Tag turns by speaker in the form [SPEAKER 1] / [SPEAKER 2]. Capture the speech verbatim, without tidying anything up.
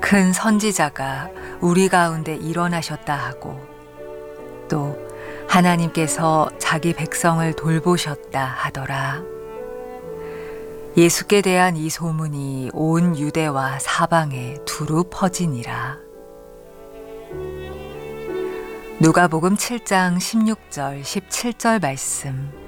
[SPEAKER 1] 큰 선지자가 우리 가운데 일어나셨다 하고 또 하나님께서 자기 백성을 돌보셨다 하더라. 예수께 대한 이 소문이 온 유대와 사방에 두루 퍼지니라. 누가복음 칠 장 십육 절 십칠 절 말씀.